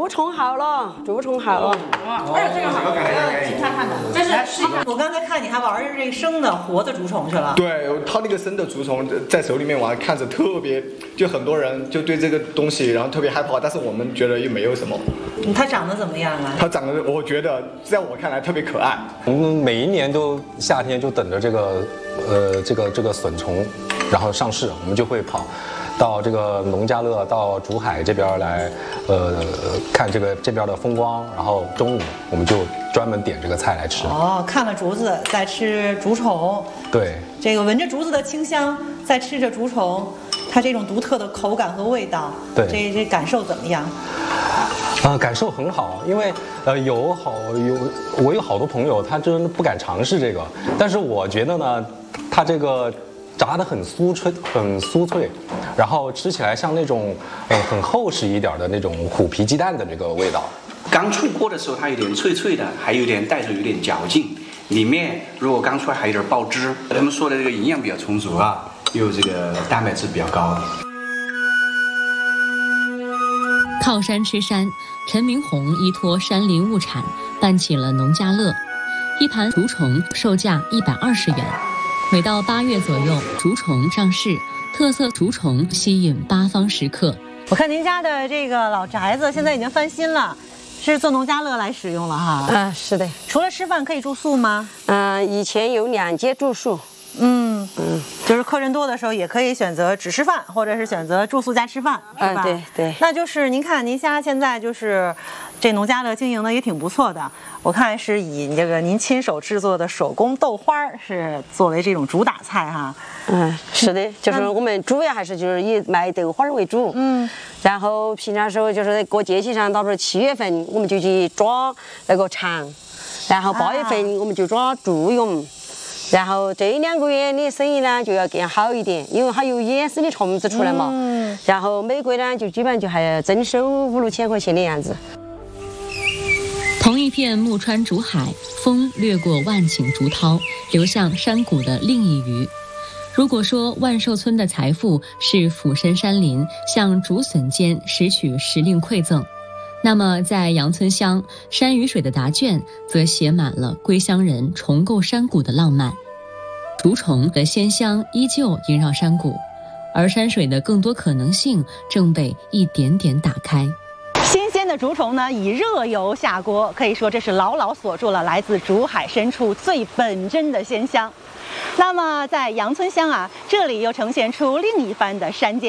竹虫好了，竹虫好了。 哎，这个好，请看看的，这是试一下。 我刚才看你还玩着这生的活的竹虫去了。 对，他那个生的竹虫在手里面玩，看着特别，就很多人就对这个东西，然后特别害怕，但是我们觉得又没有什么。 它长得怎么样啊？ 它长得，我觉得在我看来特别可爱。 我们每一年都夏天就等着这个笋虫，然后上市，我们就会跑到这个农家乐到竹海这边来，看这边的风光，然后中午我们就专门点这个菜来吃。 哦，看了竹子，再吃竹虫。 对， 这个闻着竹子的清香，再吃着竹虫，它这种独特的口感和味道， 对， 这感受怎么样？ 感受很好，因为我有好多朋友，他真的不敢尝试这个，但是我觉得呢，它这个炸得很酥脆，然后吃起来像那种很厚实一点的那种虎皮鸡蛋的这个味道。 刚出锅的时候，它有点脆脆的，还有点带着有点嚼劲。里面如果刚出来还有点爆汁，他们说的这个营养比较充足啊，又这个蛋白质比较高。 靠山吃山，陈明红依托山林物产办起了农家乐，一盘竹虫售价120元。每到8月左右，竹虫上市，特色竹虫吸引八方食客。 我看您家的这个老宅子现在已经翻新了，是做农家乐来使用了哈。 是的。 除了吃饭可以住宿吗？ 以前有2间住宿。 就是客人多的时候也可以选择只吃饭，或者是选择住宿加吃饭，是吧？ 对。 那就是您看您家现在就是这农家乐经营的也挺不错的，我看是以这个您亲手制作的手工豆花是作为这种主打菜哈。 是的，就是我们主要还是就是以卖豆花为主。然后平常时候就是过节气上，到时候7月份我们就去抓那个蝉，然后8月份我们就抓祝融。然后这2个月的生意呢就要更好一点，因为它有野生的虫子出来嘛。然后每个月呢就基本上就还要增收5-6千块钱的样子。 同一片木川竹海，风掠过万顷竹涛，流向山谷的另一隅。如果说万寿村的财富是俯身山林向竹笋间拾取时令馈赠，那么在杨村乡山与水的答卷则写满了归乡人重构山谷的浪漫。竹虫的鲜香依旧萦绕山谷，而山水的更多可能性正被一点点打开。 新鲜的竹虫呢，以热油下锅，可以说这是牢牢锁住了来自竹海深处最本真的鲜香。那么在杨村乡啊，这里又呈现出另一番的山间